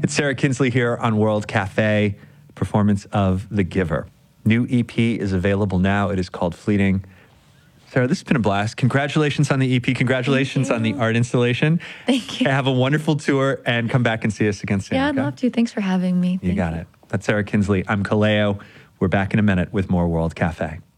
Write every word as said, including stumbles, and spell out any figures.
It's Sarah Kinsley here on World Cafe, performance of The Giver. New E P is available now. It is called Fleeting. Sarah, this has been a blast. Congratulations on the E P. Congratulations on the art installation. Thank you. Have a wonderful tour and come back and see us again soon. Yeah, I'd okay? love to. Thanks for having me. You Thank got it. That's Sarah Kinsley. I'm Kaleo. We're back in a minute with more World Cafe.